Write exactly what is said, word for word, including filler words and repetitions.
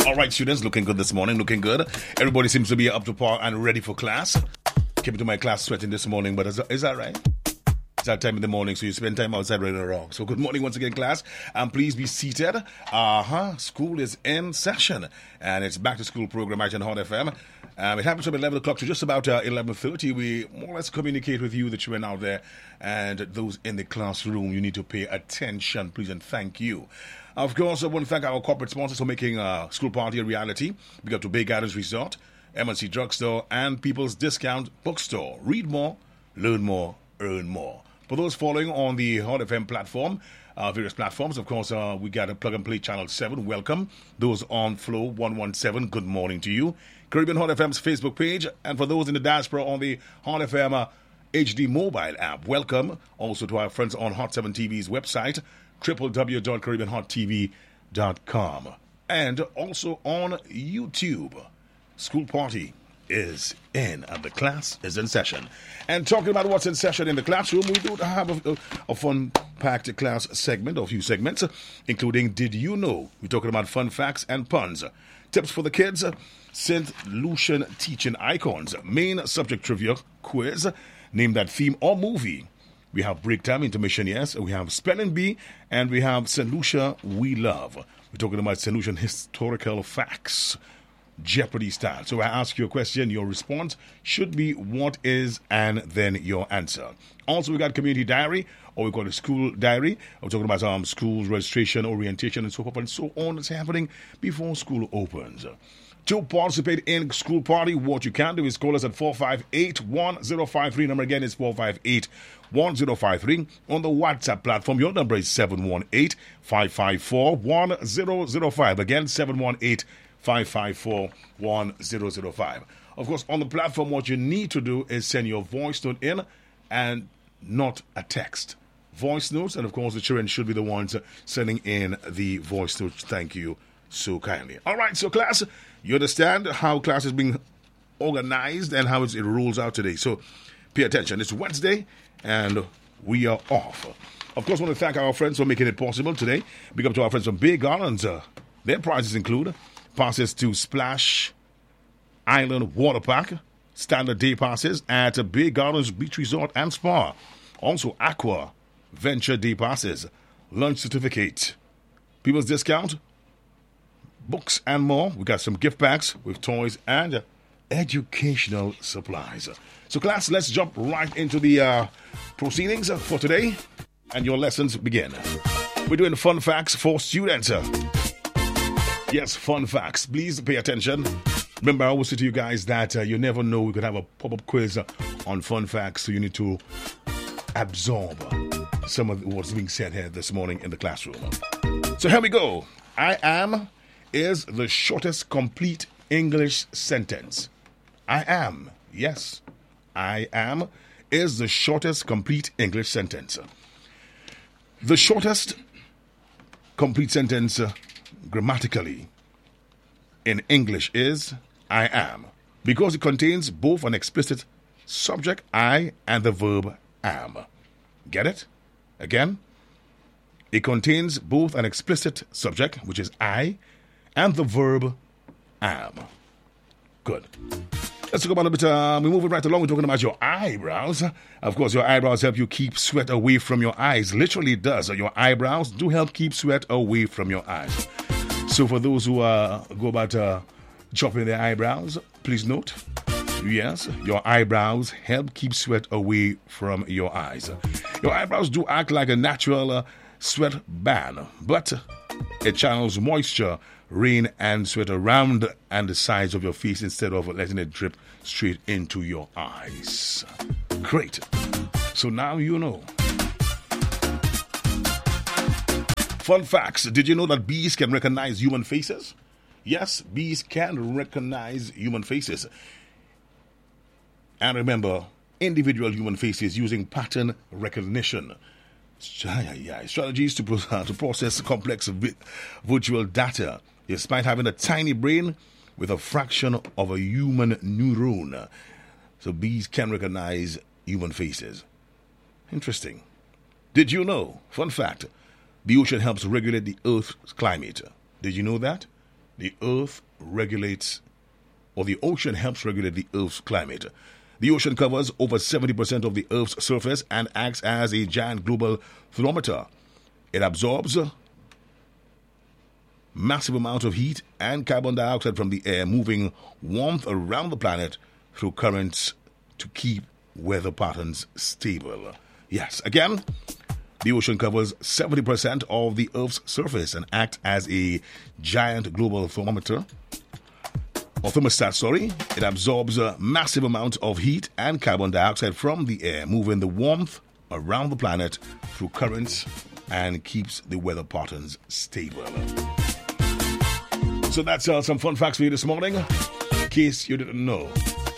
All right, students, looking good this morning, looking good. Everybody seems to be up to par and ready for class. Came to my class sweating this morning, but is, is that right? It's that time in the morning, so you spend time outside right or wrong. So good morning once again, class, and please be seated. Uh-huh, school is in session, and it's back to school program at Hot F M. Um, it happens from eleven o'clock to just about uh, eleven thirty. We more or less communicate with you, the children out there, and those in the classroom. You need to pay attention, please, and thank you. Of course, I want to thank our corporate sponsors for making uh, School Party a reality. We got to Bay Gardens Resort, M and C Drugstore, and People's Discount Bookstore. Read more, learn more, earn more. For those following on the Hot F M platform, uh, various platforms, of course, uh, we got a Plug and Play Channel seven. Welcome. Those on Flow one seventeen, good morning to you. Caribbean Hot F M's Facebook page. And for those in the diaspora on the Hot F M uh, H D mobile app, welcome. Also to our friends on Hot seven T V's website, w w w dot caribbean hot t v dot com. And also on YouTube. School Party is in, and the class is in session. And talking about what's in session in the classroom, we do have a, a fun-packed class segment, or a few segments, including Did You Know? We're talking about fun facts and puns. Tips for the kids, Saint Lucian teaching icons, main subject trivia quiz, name that theme or movie. We have break time, intermission, yes. We have spelling bee, and we have Saint Lucia we love. We're talking about Saint Lucian historical facts, Jeopardy style. So I ask you a question, your response should be what is and then your answer. Also, we got community diary, or we call it school diary. We're talking about um, schools, registration, orientation, and so forth, and so on that's happening before school opens. To participate in School Party, what you can do is call us at four five eight, one zero five three. Number again is four five eight, one zero five three. On the WhatsApp platform, your number is seven one eight, five five four, one zero zero five. Again, seven one eight, five five four, one zero zero five. Of course, on the platform, what you need to do is send your voice note in and not a text. Voice notes, and of course, the children should be the ones sending in the voice notes. Thank you so kindly. All right, so class, you understand how class is being organized and how it rolls out today. So pay attention. It's Wednesday, and we are off. Of course, I want to thank our friends for making it possible today. Big up to our friends from Bay Gardens. Uh, their prizes include passes to Splash Island Water Park, standard day passes at Bay Gardens Beach Resort and Spa. Also, Aqua Venture Day passes, lunch certificate, People's Discount, books and more. We got some gift packs with toys and educational supplies. So class, let's jump right into the uh, proceedings for today, and your lessons begin. We're doing fun facts for students. Yes, fun facts. Please pay attention. Remember, I always say to you guys that uh, you never know. We could have a pop-up quiz uh, on fun facts, so you need to absorb some of what's being said here this morning in the classroom. So here we go. I am is the shortest complete English sentence. I am, yes, I am is the shortest complete English sentence. The shortest complete sentence uh, grammatically in English is I am, because it contains both an explicit subject I and the verb am. Get it? Again, it contains both an explicit subject, which is I, and the verb am. Good. Let's talk about a bit, uh, we're moving right along. We're talking about your eyebrows. Of course, your eyebrows help you keep sweat away from your eyes. Literally it does. Your eyebrows do help keep sweat away from your eyes. So for those who uh, go about uh, chopping their eyebrows, please note, yes, your eyebrows help keep sweat away from your eyes. Your eyebrows do act like a natural uh, sweat band, but it channels moisture, rain, and sweat around and the sides of your face instead of letting it drip straight into your eyes. Great. So now you know. Fun facts. Did you know that bees can recognize human faces? Yes, bees can recognize human faces. And remember, individual human faces using pattern recognition. Strategies to, pro- to process complex vi- virtual data, despite having a tiny brain with a fraction of a human neuron. So bees can recognize human faces. Interesting. Did you know, fun fact, the ocean helps regulate the Earth's climate? Did you know that? the Earth regulates, or the ocean helps regulate the Earth's climate. The ocean covers over seventy percent of the Earth's surface and acts as a giant global thermometer. It absorbs a massive amount of heat and carbon dioxide from the air, moving warmth around the planet through currents to keep weather patterns stable. Yes, again, the ocean covers seventy percent of the Earth's surface and acts as a giant global thermometer, or thermostat, sorry. It absorbs a massive amount of heat and carbon dioxide from the air, moving the warmth around the planet through currents and keeps the weather patterns stable. So that's uh, some fun facts for you this morning, in case you didn't know.